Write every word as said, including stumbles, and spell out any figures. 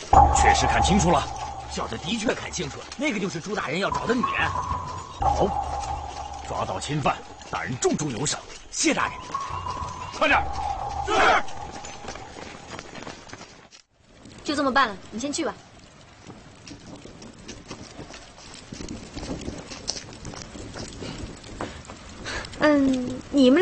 确实看清楚了， 小的的确看清楚了，那个就是朱大人要找的女人。 好，抓到侵犯，大人重重有赏。 谢大人， 快点！是。 就这么办了，你先去吧。嗯，你们。